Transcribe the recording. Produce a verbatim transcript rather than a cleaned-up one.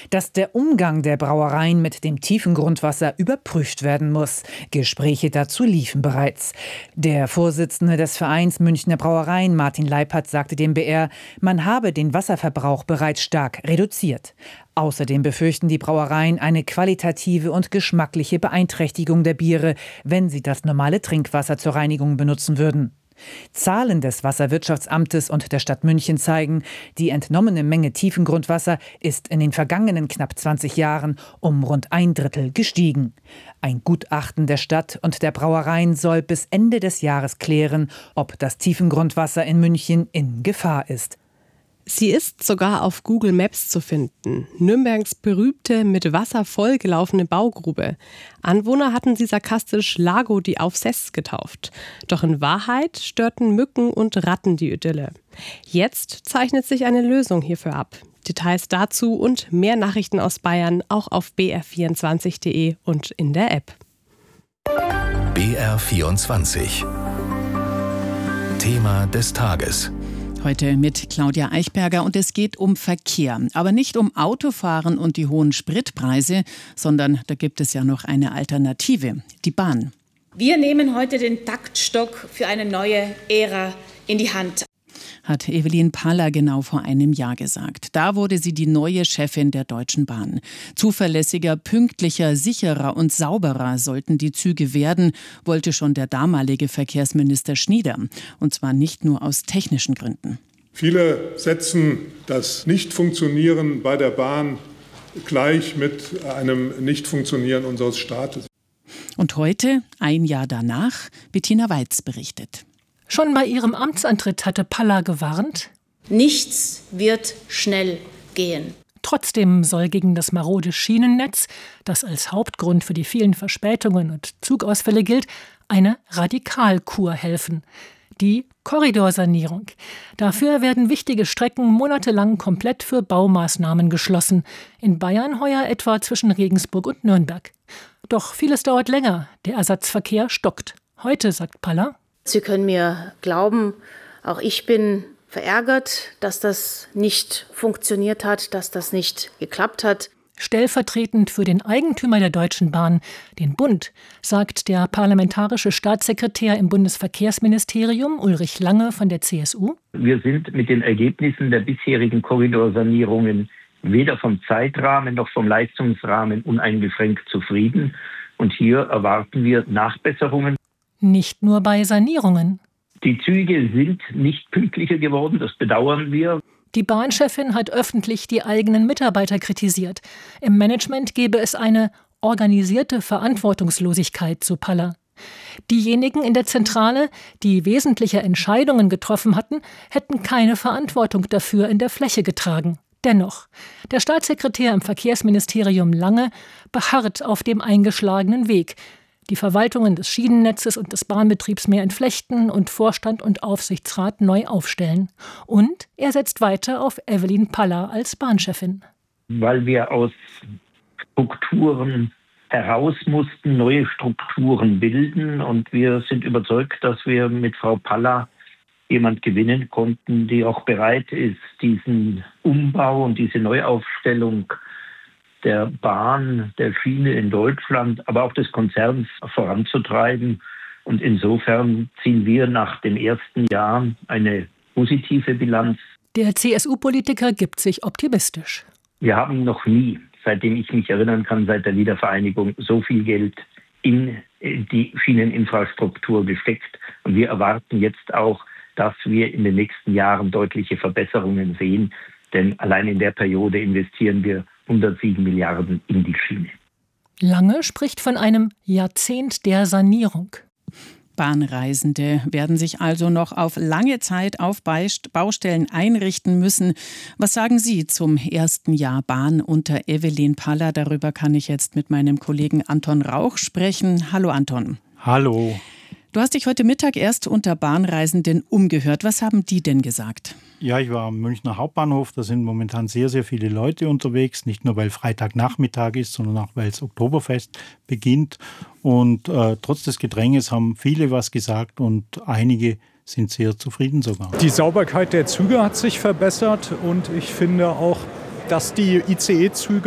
dass der Umgang der Brauereien mit dem tiefen Grundwasser überprüft werden muss. Gespräche dazu liefen bereits. Der Vorsitzende des Vereins Münchner Brauereien, Martin Leipert, sagte dem B R, man habe den Wasserverbrauch bereits stark reduziert. Außerdem befürchten die Brauereien eine qualitative und geschmackliche Beeinträchtigung der Biere, wenn sie das normale Trinkwasser zur Reinigung benutzen würden. Zahlen des Wasserwirtschaftsamtes und der Stadt München zeigen, die entnommene Menge Tiefengrundwasser ist in den vergangenen knapp zwanzig Jahren um rund ein Drittel gestiegen. Ein Gutachten der Stadt und der Brauereien soll bis Ende des Jahres klären, ob das Tiefengrundwasser in München in Gefahr ist. Sie ist sogar auf Google Maps zu finden. Nürnbergs berühmte, mit Wasser vollgelaufene Baugrube. Anwohner hatten sie sarkastisch Lago di Aufsess getauft. Doch in Wahrheit störten Mücken und Ratten die Idylle. Jetzt zeichnet sich eine Lösung hierfür ab. Details dazu und mehr Nachrichten aus Bayern auch auf b r vierundzwanzig punkt d e und in der App. B R vierundzwanzig. Thema des Tages. Heute mit Claudia Eichberger und es geht um Verkehr. Aber nicht um Autofahren und die hohen Spritpreise, sondern da gibt es ja noch eine Alternative, die Bahn. Wir nehmen heute den Taktstock für eine neue Ära in die Hand. Hat Evelyn Paller genau vor einem Jahr gesagt. Da wurde sie die neue Chefin der Deutschen Bahn. Zuverlässiger, pünktlicher, sicherer und sauberer sollten die Züge werden, wollte schon der damalige Verkehrsminister Schnieder. Und zwar nicht nur aus technischen Gründen. Viele setzen das Nichtfunktionieren bei der Bahn gleich mit einem Nichtfunktionieren unseres Staates. Und heute, ein Jahr danach, Bettina Weiz berichtet. Schon bei ihrem Amtsantritt hatte Paller gewarnt: Nichts wird schnell gehen. Trotzdem soll gegen das marode Schienennetz, das als Hauptgrund für die vielen Verspätungen und Zugausfälle gilt, eine Radikalkur helfen. Die Korridorsanierung. Dafür werden wichtige Strecken monatelang komplett für Baumaßnahmen geschlossen. In Bayern heuer etwa zwischen Regensburg und Nürnberg. Doch vieles dauert länger. Der Ersatzverkehr stockt. Heute, sagt Paller: Sie können mir glauben, auch ich bin verärgert, dass das nicht funktioniert hat, dass das nicht geklappt hat. Stellvertretend für den Eigentümer der Deutschen Bahn, den Bund, sagt der parlamentarische Staatssekretär im Bundesverkehrsministerium Ulrich Lange von der C S U. Wir sind mit den Ergebnissen der bisherigen Korridorsanierungen weder vom Zeitrahmen noch vom Leistungsrahmen uneingeschränkt zufrieden. Und hier erwarten wir Nachbesserungen. Nicht nur bei Sanierungen. Die Züge sind nicht pünktlicher geworden, das bedauern wir. Die Bahnchefin hat öffentlich die eigenen Mitarbeiter kritisiert. Im Management gebe es eine organisierte Verantwortungslosigkeit, so Paller. Diejenigen in der Zentrale, die wesentliche Entscheidungen getroffen hatten, hätten keine Verantwortung dafür in der Fläche getragen. Dennoch, der Staatssekretär im Verkehrsministerium Lange beharrt auf dem eingeschlagenen Weg. Die Verwaltungen des Schienennetzes und des Bahnbetriebs mehr entflechten und Vorstand und Aufsichtsrat neu aufstellen. Und er setzt weiter auf Evelyn Paller als Bahnchefin. Weil wir aus Strukturen heraus mussten, neue Strukturen bilden. Und wir sind überzeugt, dass wir mit Frau Paller jemand gewinnen konnten, die auch bereit ist, diesen Umbau und diese Neuaufstellung der Bahn, der Schiene in Deutschland, aber auch des Konzerns voranzutreiben. Und insofern ziehen wir nach den ersten Jahren eine positive Bilanz. Der C S U-Politiker gibt sich optimistisch. Wir haben noch nie, seitdem ich mich erinnern kann, seit der Wiedervereinigung, so viel Geld in die Schieneninfrastruktur gesteckt. Und wir erwarten jetzt auch, dass wir in den nächsten Jahren deutliche Verbesserungen sehen. Denn allein in der Periode investieren wir hundertsieben Milliarden in die Schiene. Lange spricht von einem Jahrzehnt der Sanierung. Bahnreisende werden sich also noch auf lange Zeit auf Baustellen einrichten müssen. Was sagen Sie zum ersten Jahr Bahn unter Evelyn Paller? Darüber kann ich jetzt mit meinem Kollegen Anton Rauch sprechen. Hallo Anton. Hallo. Du hast dich heute Mittag erst unter Bahnreisenden umgehört. Was haben die denn gesagt? Ja, ich war am Münchner Hauptbahnhof. Da sind momentan sehr, sehr viele Leute unterwegs. Nicht nur, weil Freitagnachmittag ist, sondern auch, weil das Oktoberfest beginnt. Und äh, trotz des Gedränges haben viele was gesagt und einige sind sehr zufrieden sogar. Die Sauberkeit der Züge hat sich verbessert und ich finde auch, dass die I C E-Züge